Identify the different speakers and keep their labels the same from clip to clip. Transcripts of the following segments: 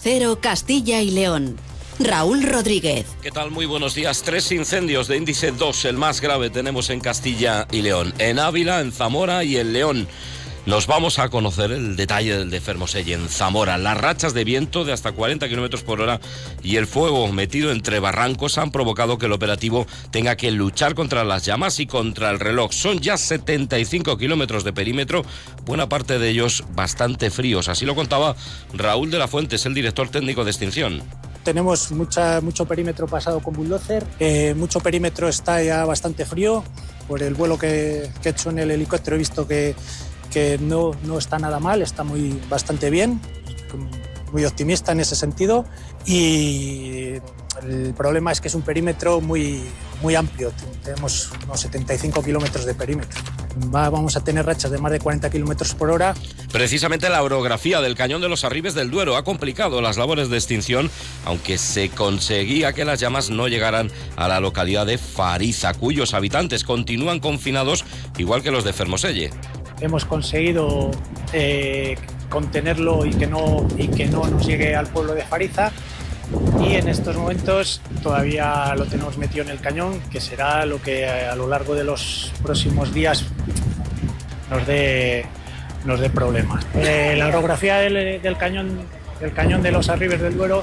Speaker 1: Cero, Castilla y León. Raúl Rodríguez.
Speaker 2: ¿Qué tal? Muy buenos días. 3 incendios de índice 2, el más grave tenemos en Castilla y León. En Ávila, en Zamora y en León. Nos vamos a conocer el detalle del de Fermoselle en Zamora. Las rachas de viento de hasta 40 kilómetros por hora y el fuego metido entre barrancos han provocado que el operativo tenga que luchar contra las llamas y contra el reloj. Son ya 75 kilómetros de perímetro, buena parte de ellos bastante fríos. Así lo contaba Raúl de la Fuente, es el director técnico de extinción.
Speaker 3: Tenemos mucho perímetro pasado con bulldozer, mucho perímetro está ya bastante frío. Por el vuelo que he hecho en el helicóptero he visto que no está nada mal, está bastante bien, muy optimista en ese sentido, y el problema es que es un perímetro muy amplio, tenemos unos 75 kilómetros de perímetro. Vamos a tener rachas de más de 40 kilómetros por hora.
Speaker 2: Precisamente la orografía del cañón de los Arribes del Duero ha complicado las labores de extinción, aunque se conseguía que las llamas no llegaran a la localidad de Fariza, cuyos habitantes continúan confinados igual que los de Fermoselle.
Speaker 3: Hemos conseguido contenerlo y que no nos llegue al pueblo de Fariza, y en estos momentos todavía lo tenemos metido en el cañón, que será lo que a lo largo de los próximos días nos dé problemas. La orografía del cañón de los Arribes del Duero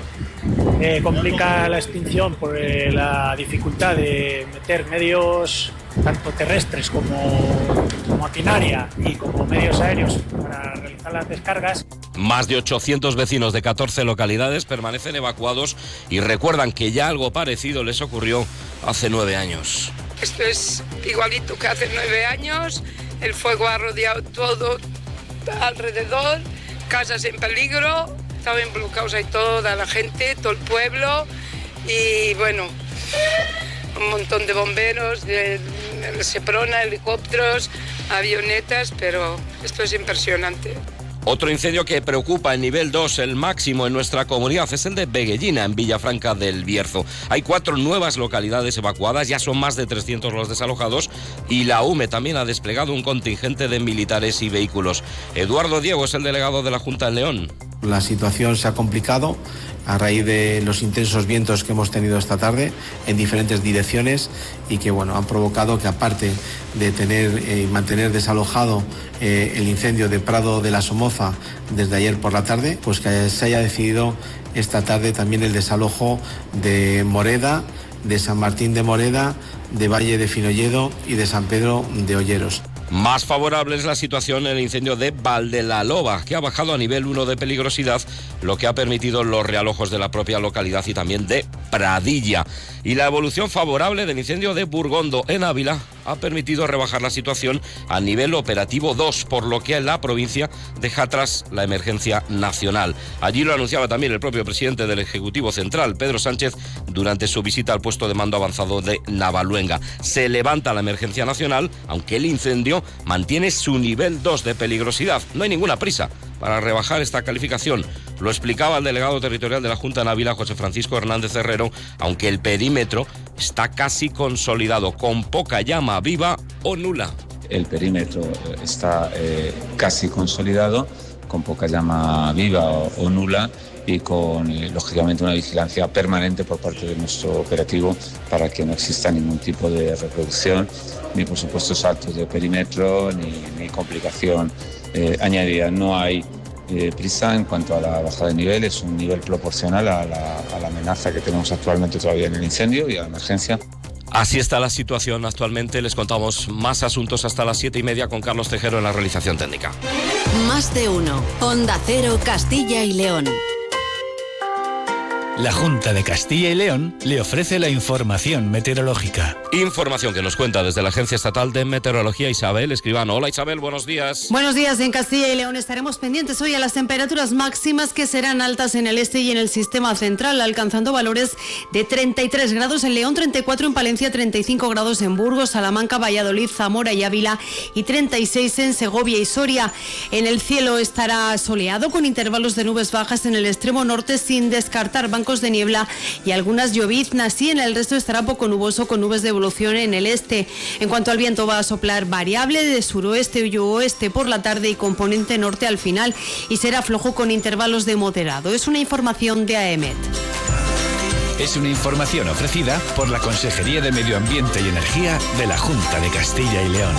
Speaker 3: complica la extinción por la dificultad de meter medios tanto terrestres como maquinaria y como medios aéreos para realizar las descargas.
Speaker 2: Más de 800 vecinos de 14 localidades permanecen evacuados y recuerdan que ya algo parecido les ocurrió hace 9 años.
Speaker 4: Esto es igualito que hace 9 años, el fuego ha rodeado todo alrededor, casas en peligro, estaban bloqueados ahí toda la gente, todo el pueblo, y bueno, un montón de bomberos, de Seprona, helicópteros, avionetas, pero esto es impresionante.
Speaker 2: Otro incendio que preocupa en nivel 2, el máximo en nuestra comunidad, es el de Beguellina, en Villafranca del Bierzo. Hay 4 nuevas localidades evacuadas, ya son más de 300 los desalojados, y la UME también ha desplegado un contingente de militares y vehículos. Eduardo Diego es el delegado de la Junta en León.
Speaker 5: La situación se ha complicado a raíz de los intensos vientos que hemos tenido esta tarde en diferentes direcciones y que han provocado que, aparte de tener y mantener desalojado el incendio de Prado de la Somoza desde ayer por la tarde, pues que se haya decidido esta tarde también el desalojo de Moreda, de San Martín de Moreda, de Valle de Finolledo y de San Pedro de Olleros.
Speaker 2: Más favorable es la situación en el incendio de Valdelaloba, que ha bajado a nivel 1 de peligrosidad, lo que ha permitido los realojos de la propia localidad y también de Pradilla. Y la evolución favorable del incendio de Burgondo, en Ávila, ha permitido rebajar la situación a nivel operativo 2, por lo que la provincia deja atrás la emergencia nacional. Allí lo anunciaba también el propio presidente del Ejecutivo Central, Pedro Sánchez, durante su visita al puesto de mando avanzado de Navaluenga. Se levanta la emergencia nacional, aunque el incendio mantiene su nivel 2 de peligrosidad. No hay ninguna prisa para rebajar esta calificación. Lo explicaba el delegado territorial de la Junta en Ávila, José Francisco Hernández Herrero, aunque el perímetro está casi consolidado, con poca llama viva o nula.
Speaker 6: El perímetro está casi consolidado, con poca llama viva o nula, y con, lógicamente, una vigilancia permanente por parte de nuestro operativo para que no exista ningún tipo de reproducción, ni por supuesto saltos de perímetro, ni complicación añadida. No hay prisa en cuanto a la bajada de nivel, es un nivel proporcional a la amenaza que tenemos actualmente todavía en el incendio y a la emergencia.
Speaker 2: Así está la situación actualmente. Les contamos más asuntos hasta las 7:30 con Carlos Tejero en la realización técnica.
Speaker 1: Más de uno. Onda Cero, Castilla y León.
Speaker 7: La Junta de Castilla y León le ofrece la información meteorológica.
Speaker 2: Información que nos cuenta desde la Agencia Estatal de Meteorología Isabel Escribano. Hola Isabel, buenos días.
Speaker 8: Buenos días. En Castilla y León estaremos pendientes hoy a las temperaturas máximas, que serán altas en el este y en el sistema central, alcanzando valores de 33 grados en León, 34 en Palencia, 35 grados en Burgos, Salamanca, Valladolid, Zamora y Ávila y 36 en Segovia y Soria. En el cielo estará soleado con intervalos de nubes bajas en el extremo norte, sin descartar bancos bancos de niebla y algunas lloviznas, y en el resto estará poco nuboso con nubes de evolución en el este. En cuanto al viento, va a soplar variable de suroeste y oeste por la tarde y componente norte al final, y será flojo con intervalos de moderado. Es una información de AEMET.
Speaker 7: Es una información ofrecida por la Consejería de Medio Ambiente y Energía de la Junta de Castilla y León.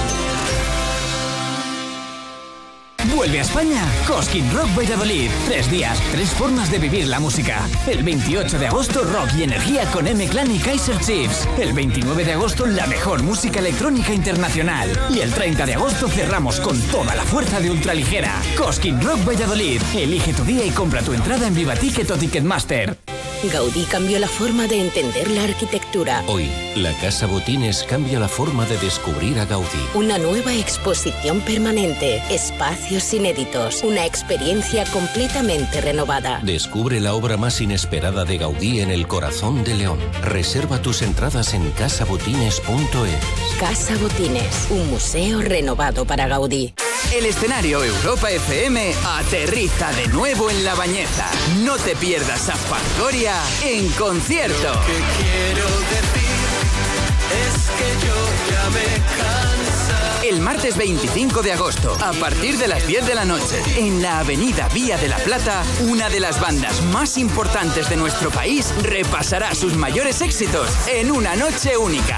Speaker 9: Vuelve a España Cosquín Rock Valladolid. 3 días, 3 formas de vivir la música. El 28 de agosto, rock y energía con M-Clan y Kaiser Chiefs. El 29 de agosto, la mejor música electrónica internacional. Y el 30 de agosto cerramos con toda la fuerza de Ultraligera. Cosquín Rock Valladolid. Elige tu día y compra tu entrada en Vivaticket o Ticketmaster.
Speaker 10: Gaudí cambió la forma de entender la arquitectura.
Speaker 11: Hoy, la Casa Botines cambia la forma de descubrir a Gaudí.
Speaker 10: Una nueva exposición permanente, espacios inéditos, una experiencia completamente renovada.
Speaker 11: Descubre la obra más inesperada de Gaudí en el corazón de León. Reserva tus entradas en casabotines.es.
Speaker 10: Casa Botines, un museo renovado para Gaudí.
Speaker 9: El escenario Europa FM aterriza de nuevo en La Bañeza. No te pierdas a Fangoria en concierto.
Speaker 12: Lo que quiero decir es que yo ya me cansa.
Speaker 9: El martes 25 de agosto, a partir de las 10 de la noche, en la avenida Vía de la Plata, una de las bandas más importantes de nuestro país repasará sus mayores éxitos en una noche única.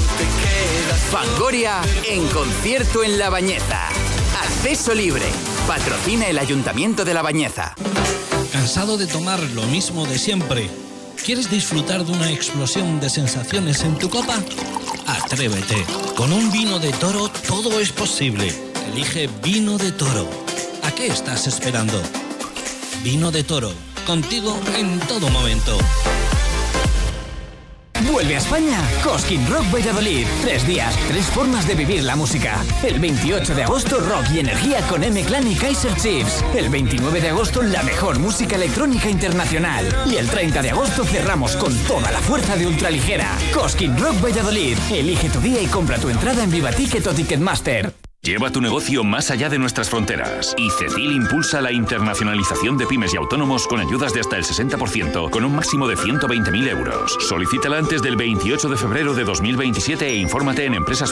Speaker 9: Fangoria en concierto en La Bañeza. Acceso libre. Patrocina el Ayuntamiento de La Bañeza.
Speaker 13: ¿Cansado de tomar lo mismo de siempre? ¿Quieres disfrutar de una explosión de sensaciones en tu copa? Atrévete. Con un vino de Toro todo es posible. Elige Vino de Toro. ¿A qué estás esperando? Vino de Toro. Contigo en todo momento.
Speaker 9: Vuelve a España Cosquín Rock Valladolid. 3 días, 3 formas de vivir la música. El 28 de agosto, rock y energía con M-Clan y Kaiser Chiefs. El 29 de agosto, la mejor música electrónica internacional. Y el 30 de agosto cerramos con toda la fuerza de Ultraligera. Cosquín Rock Valladolid. Elige tu día y compra tu entrada en Vivaticket o Ticketmaster.
Speaker 14: Lleva tu negocio más allá de nuestras fronteras. ICECIL impulsa la internacionalización de pymes y autónomos con ayudas de hasta el 60%, con un máximo de 120.000 euros. Solicítala antes del 28 de febrero de 2027 e infórmate en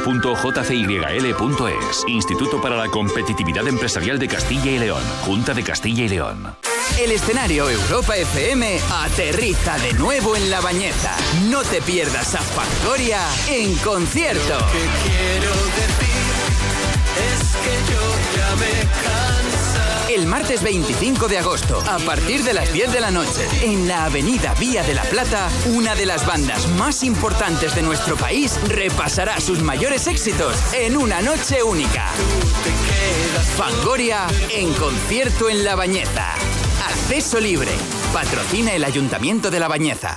Speaker 14: empresas.jcyl.es. Instituto para la Competitividad Empresarial de Castilla y León. Junta de Castilla y León.
Speaker 9: El escenario Europa FM aterriza de nuevo en La Bañeza. No te pierdas a Fangoria en concierto.
Speaker 12: Lo que quiero decir es que yo ya me cansa.
Speaker 9: El martes 25 de agosto, a partir de las 10 de la noche, en la avenida Vía de la Plata, una de las bandas más importantes de nuestro país repasará sus mayores éxitos en una noche única. Fangoria en concierto en La Bañeza. Acceso libre. Patrocina el Ayuntamiento de La Bañeza.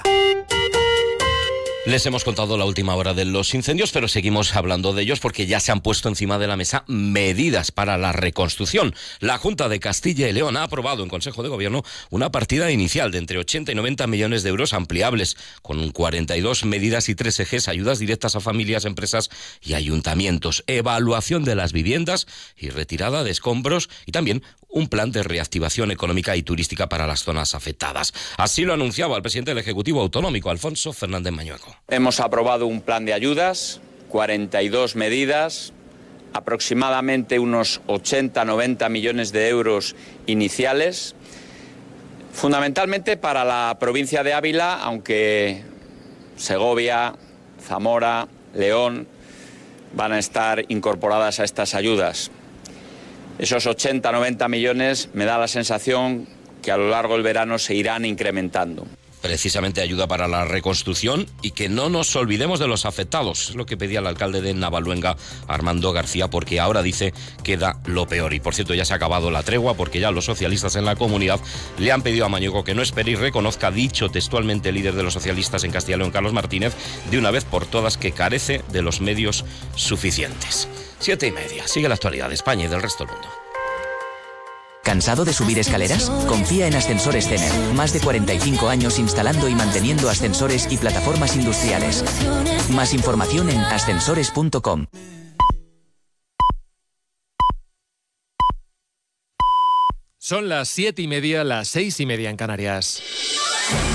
Speaker 2: Les hemos contado la última hora de los incendios, pero seguimos hablando de ellos porque ya se han puesto encima de la mesa medidas para la reconstrucción. La Junta de Castilla y León ha aprobado en Consejo de Gobierno una partida inicial de entre 80 y 90 millones de euros ampliables, con 42 medidas y 3 ejes: ayudas directas a familias, empresas y ayuntamientos, evaluación de las viviendas y retirada de escombros, y también un plan de reactivación económica y turística para las zonas afectadas. Así lo anunciaba el presidente del Ejecutivo Autonómico, Alfonso Fernández Mañueco.
Speaker 15: Hemos aprobado un plan de ayudas, 42 medidas, aproximadamente unos 80-90 millones de euros iniciales, fundamentalmente para la provincia de Ávila, aunque Segovia, Zamora, León van a estar incorporadas a estas ayudas. Esos 80-90 millones me da la sensación que a lo largo del verano se irán incrementando.
Speaker 2: Precisamente ayuda para la reconstrucción y que no nos olvidemos de los afectados. Es lo que pedía el alcalde de Navaluenga, Armando García, porque ahora dice queda lo peor. Y por cierto, ya se ha acabado la tregua porque ya los socialistas en la comunidad le han pedido a Mañueco que no espere y reconozca, dicho textualmente el líder de los socialistas en Castilla y León, Carlos Martínez, de una vez por todas que carece de los medios suficientes. 7:30. Sigue la actualidad de España y del resto del mundo.
Speaker 16: ¿Cansado de subir escaleras? Confía en Ascensores Cener. Más de 45 años instalando y manteniendo ascensores y plataformas industriales. Más información en ascensores.com.
Speaker 17: Son las 7:30, las 6:30 en Canarias.